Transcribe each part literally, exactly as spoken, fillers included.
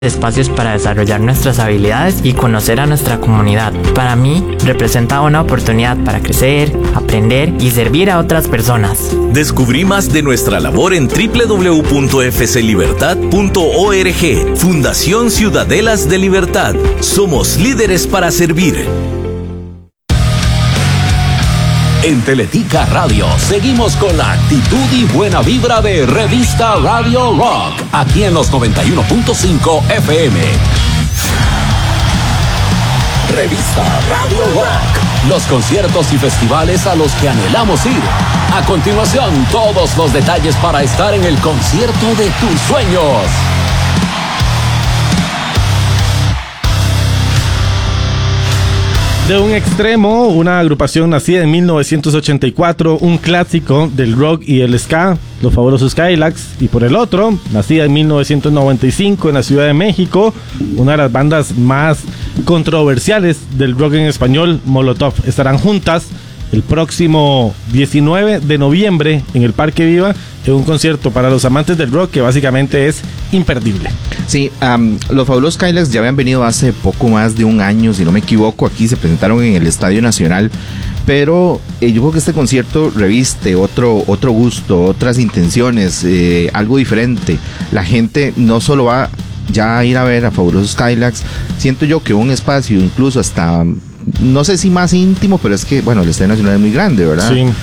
espacios para desarrollar nuestras habilidades y conocer a nuestra comunidad. Para mí, representa una oportunidad para crecer, aprender y servir a otras personas. Descubrí más de nuestra labor en doble u doble u doble u punto f c libertad punto org. Fundación Ciudadelas de Libertad. Somos líderes para servir. En Teletica Radio seguimos con la actitud y buena vibra de Revista Radio Rock, aquí en los noventa y uno punto cinco F M. Revista Radio Rock, los conciertos y festivales a los que anhelamos ir. A continuación, todos los detalles para estar en el concierto de tus sueños. De un extremo, una agrupación nacida en mil novecientos ochenta y cuatro, un clásico del rock y el ska, los fabulosos Cadillacs, y por el otro, nacida en mil novecientos noventa y cinco en la Ciudad de México, una de las bandas más controversiales del rock en español, Molotov. Estarán juntas el próximo diecinueve de noviembre en el Parque Viva, en un concierto para los amantes del rock que básicamente es imperdible. Sí, um, los fabulosos Cadillacs ya habían venido hace poco más de un año, si no me equivoco. Aquí se presentaron en el Estadio Nacional, pero eh, yo creo que este concierto reviste otro, otro gusto, otras intenciones, eh, algo diferente. La gente no solo va ya a ir a ver a fabulosos Cadillacs, siento yo que un espacio incluso hasta, no sé si más íntimo, pero es que, bueno, el Estadio Nacional es muy grande, ¿verdad? Sí.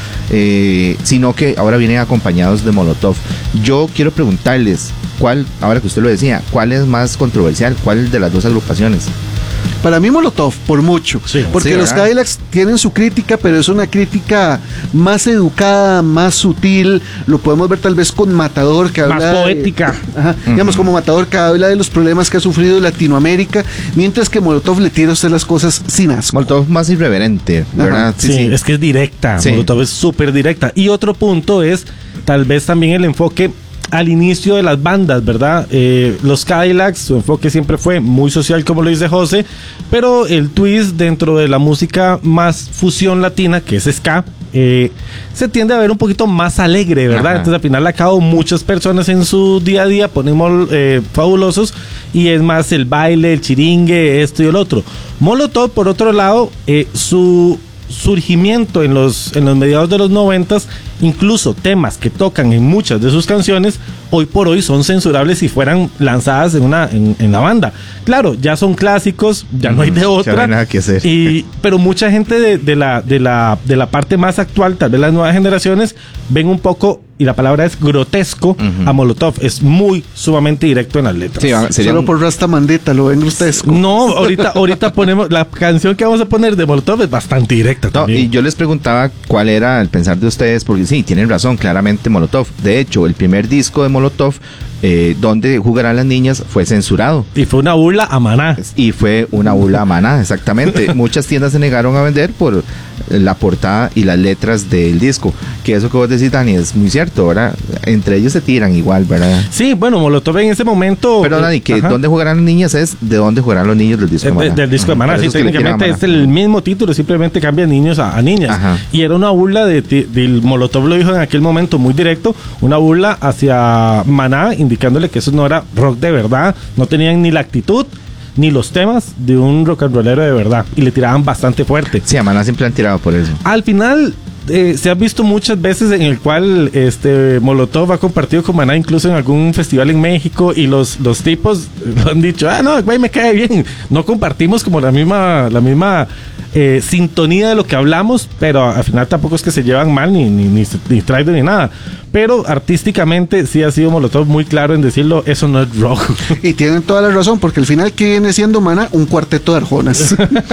Eh, sino que ahora vienen acompañados de Molotov. Yo quiero preguntarles, ¿cuál, ahora que usted lo decía, cuál es más controversial? ¿Cuál de las dos agrupaciones? Para mí Molotov, por mucho, sí, porque sí, los Cadillacs tienen su crítica, pero es una crítica más educada, más sutil. Lo podemos ver tal vez con Matador, que más habla poética, de, ajá, uh-huh. digamos como Matador, que habla de los problemas que ha sufrido Latinoamérica, mientras que Molotov le tira a usted las cosas sin asco. Molotov más irreverente, ¿verdad? Sí, sí, es que es directa, sí. Molotov es súper directa. Y otro punto es tal vez también el enfoque al inicio de las bandas, ¿verdad? Eh, los Cadillacs, su enfoque siempre fue muy social, como lo dice José, pero el twist dentro de la música más fusión latina, que es ska, eh, se tiende a ver un poquito más alegre, ¿verdad? Ajá. Entonces al final al cabo muchas personas en su día a día ponemos eh, fabulosos y es más el baile, el chiringue, esto y el otro. Molotov, por otro lado, eh, su surgimiento en los, en los mediados de los noventas, incluso temas que tocan en muchas de sus canciones, hoy por hoy son censurables si fueran lanzadas en una en, en la banda. Claro, ya son clásicos, ya no hay de otra. Ya no hay nada que hacer. Y, pero mucha gente de, de, la, de, la, de la parte más actual, tal vez las nuevas generaciones, ven un poco, y la palabra es grotesco, uh-huh. a Molotov. Es muy sumamente directo en las letras. Sí, sería solo un... por Rasta Mandita lo ven grotesco. No, ahorita, ahorita ponemos, la canción que vamos a poner de Molotov es bastante directa también. No, y yo les preguntaba cuál era el pensar de ustedes, porque sí, tienen razón, claramente Molotov. De hecho, el primer disco de Molotov, eh, donde jugarán las niñas, fue censurado. Y fue una burla a Maná. Y fue una burla a Maná, exactamente. Muchas tiendas se negaron a vender por la portada y las letras del disco. Que eso que vos decís, Dani, es muy cierto, ¿verdad? Entre ellos se tiran igual, ¿verdad? Sí, bueno, Molotov en ese momento... Pero, Dani, que ¿dónde jugarán las niñas? Es de dónde jugarán los niños del disco de Maná. De, del disco de Maná, sí, técnicamente es el mismo título, simplemente cambia niños a, a niñas. Ajá. Y era una burla de, de, de... Molotov lo dijo en aquel momento muy directo, una burla hacia Maná, indicándole que eso no era rock de verdad, no tenían ni la actitud ni los temas de un rock and rollero de verdad, y le tiraban bastante fuerte. Sí, a Maná siempre han tirado por eso. Al final eh, se ha visto muchas veces en el cual este Molotov ha compartido con Maná, incluso en algún festival en México, y los, los tipos lo han dicho, ah no, güey, me cae bien, no compartimos como la misma la misma eh, sintonía de lo que hablamos, pero al final tampoco es que se llevan mal ni, ni, ni, ni traigan ni nada. Pero artísticamente sí ha sido Molotov muy claro en decirlo, eso no es rock. Y tienen toda la razón, porque al final, ¿qué viene siendo Maná? Un cuarteto de arjonas.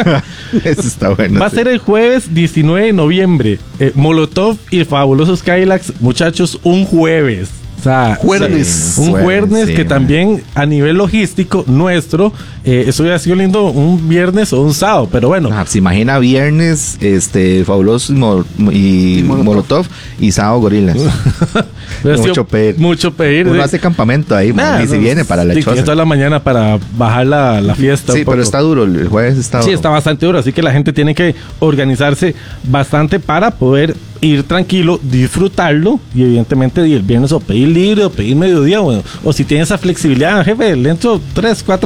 Eso está bueno. Va sí. a ser el jueves diecinueve de noviembre. Eh, Molotov y Fabulosos Cadillacs, muchachos, un jueves. O sea, juernes. Sí, un juernes sí, que también a nivel logístico nuestro, eh, eso hubiera sido lindo un viernes o un sábado, pero bueno. Ah, se imagina viernes, este, Fabuloso y, Mol, y, y Molotov. Molotov y sábado Gorilas. mucho pedir. Mucho pedir. Uno sí. hace campamento ahí, nah, y no, se viene para la sí, choza. toda la mañana para bajar la, la fiesta. Sí, pero está duro, el jueves está duro. Sí, está bastante duro, así que la gente tiene que organizarse bastante para poder ir tranquilo, disfrutarlo y evidentemente el viernes o pedir libre o pedir mediodía, bueno, o si tiene esa flexibilidad, jefe, le entro tres, cuatro